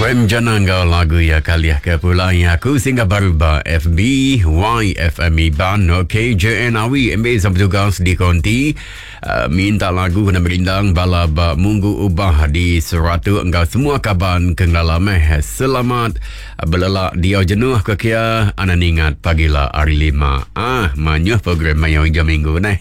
Rem jananggal lagu ya kaliah ke pulai aku singa baru ba FB YFMI ban KJN awi MB sampai tugas di konti minta lagu kena berindang bala ba munggu ubah di seratu engkau semua kaban kenglalameh selamat belala dia jenuh ke kia anan ingat pagila hari 5 manyuh program mayang jam minggu ni.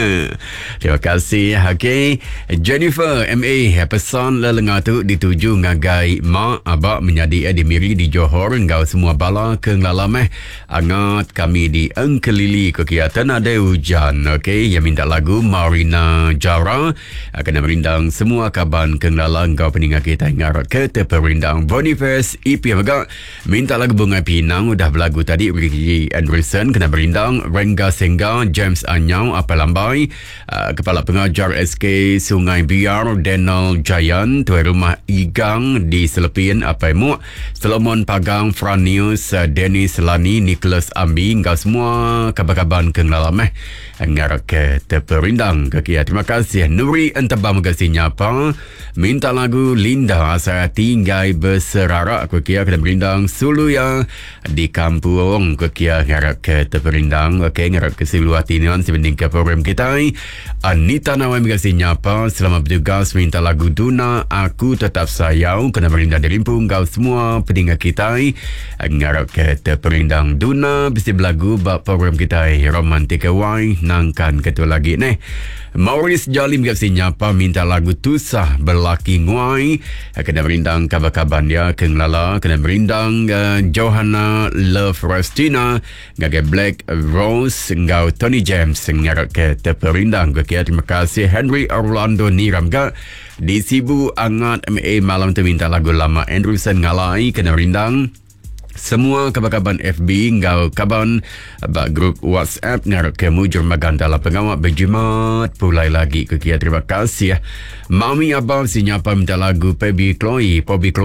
Terima kasih. Okay, Jennifer MA pesan lelengah tu dituju ngagai mak abak menjadi adimiri di Johor engkau semua bala kenglalameh angat kami di Engkelili kegiatan ada hujan. Okay, yang minta lagu Marina Jara akan merindang semua kaban kenglala engkau peninggal kita ngarot ke terperindang Boniface IP agak minta lagu Bunga Pinang udah berlagu tadi Ricky Anderson kena berindang Rengga Sengga James Anyau apa lambai Kepala Pengajar SK Sungai Biar Daniel Jayan Tuan Rumah Igang di Selepin apa mu Solomon Pagang Franius Dennis Lani Nicholas Ambi engkau semua kabar-kabar kenglalameh ngarot ke terperindang ke kia. Terima kasih Nuri Entebam kasih nyapa minta lagu Linda saya tinggal berserarak ke kia kena berindang Sulu yang di kampung ke kia ngarap ke terperindang. Okey, ngarap ke seluruh hatinan sebanding ke program kita. Anita Nawai kasih nyapa selamat bertugas minta lagu Duna Aku Tetap Sayang kena berindang dari Limpung kau semua peninggal kita ngarap ke terperindang Duna besi berlagu bak program kita romantik awai nangkan ketua lagi nih. Maurice Jalim kasih nyapa minta lagu Tusah Berlaki Nguai kena berindang kabar-kabar dia kenglala kena berindang Johanna Love Restina ngage Black Rose ngau Tony James ngarap ke terperindang ke kia. Terima kasih Henry Orlando Niram ke di Sibu Angat MA malam tu minta lagu lama Anderson Ngalai kena berindang semua kabar-kabar FB ngau kaban bak grup WhatsApp ngarap ke mujur magan dalam pengawak berjimat pulai lagi ke kia. Terima kasih Mami Abang si nyapa minta lagu Bobby Chloe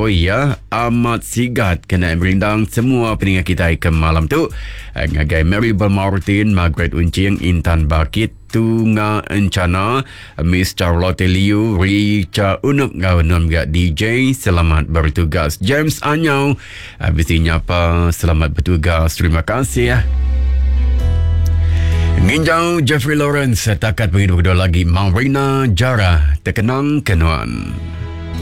ya amat sigat kena berindang semua peninggal kita ke malam tu ngagai Mary Martin Margaret Uncing Intan Bakit Tunga Encana Miss Charlotte Liu Richa Unup ngau nom gak DJ selamat bertugas James Anyau habis nyapa selamat bertugas. Terima kasih Nginjau Jeffrey Lawrence takat begitu kedua lagi Marina Jara terkenang kenuan.